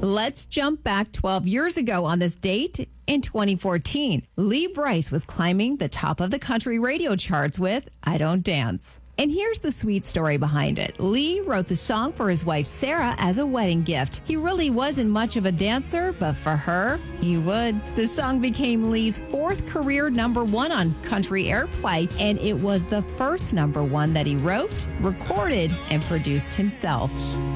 Let's jump back 12 years ago on this date. In 2014, Lee Brice was climbing the top of the country radio charts with I Don't Dance. And here's the sweet story behind it. Lee wrote the song for his wife, Sarah, as a wedding gift. He really wasn't much of a dancer, but for her, he would. The song became Lee's fourth career #1 on country airplay, and it was the first #1 that he wrote, recorded, and produced himself.